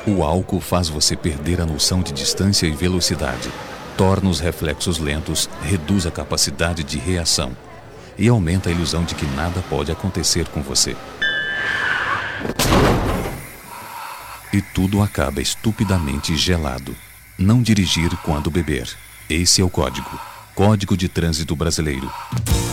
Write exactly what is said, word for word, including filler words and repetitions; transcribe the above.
O álcool faz você perder a noção de distância e velocidade, torna os reflexos lentos, reduz a capacidade de reação e aumenta a ilusão de que nada pode acontecer com você. E tudo acaba estupidamente gelado. Não dirigir quando beber. Esse é o código. Código de Trânsito Brasileiro.